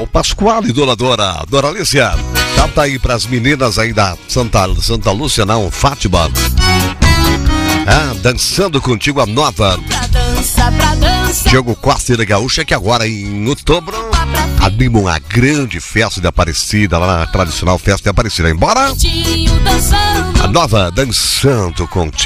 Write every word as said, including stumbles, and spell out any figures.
o Pascoal e Dona Dora, Dona Alicia. Canta aí pras meninas aí da Santa, Santa Lúcia, não, Fátima. Ah, dançando contigo a nova. Pra dança, pra dança. Diogo Costa e da Gaúcha, que agora em outubro anima uma grande festa de Aparecida, lá na tradicional festa de Aparecida. Embora Dançando. a nova Dançando Contigo.